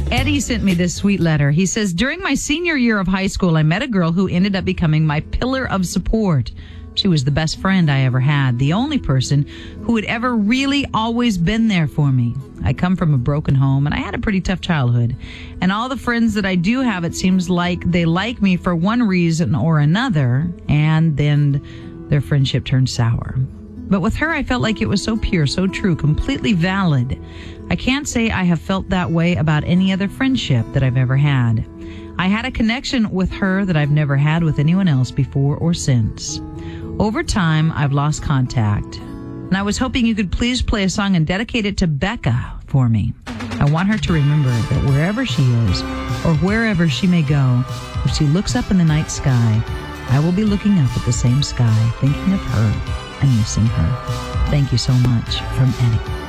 Eddie sent me this sweet letter. He says, during my senior year of high school, I met a girl who ended up becoming my pillar of support. She was the best friend I ever had, the only person who had ever really always been there for me. I come from a broken home, and I had a pretty tough childhood. And all the friends that I do have, it seems like they like me for one reason or another, and then their friendship turned sour. But with her, I felt like it was so pure, so true, completely valid. I can't say I have felt that way about any other friendship that I've ever had. I had a connection with her that I've never had with anyone else before or since. Over time, I've lost contact, and I was hoping you could please play a song and dedicate it to Becca for me. I want her to remember that wherever she is, or wherever she may go, if she looks up in the night sky, I will be looking up at the same sky, thinking of her and missing her. Thank you so much, from Eddie.